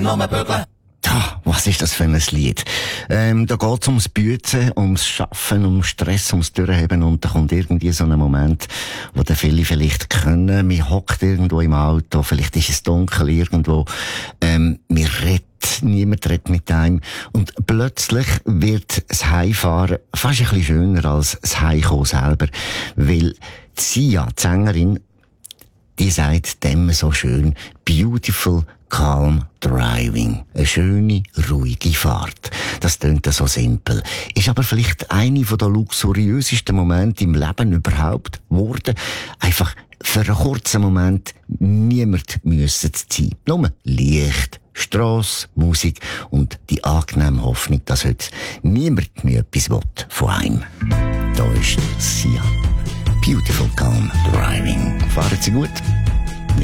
nur bügeln. Was ist das für ein Lied? Da geht's ums Büzen, ums Schaffen, ums Stress, ums Durchheben und da kommt irgendwie so ein Moment, wo dann viele vielleicht können. Man hockt irgendwo im Auto, vielleicht ist es dunkel irgendwo, niemand redet mit einem und plötzlich wird das Heimfahren fast ein bisschen schöner als das Heimkommen selber, weil Sia, die Sängerin, die sagt dem so schön, beautiful calm driving. Eine schöne, ruhige Fahrt. Das klingt so simpel. Ist aber vielleicht eine der luxuriösesten Momente im Leben überhaupt geworden. Einfach für einen kurzen Moment niemand müssen zu sein. Nur Licht, Strasse, Musik und die angenehme Hoffnung, dass heute niemand mehr etwas will von einem. Da ist Sia. Beautiful calm driving. Fahren Sie gut.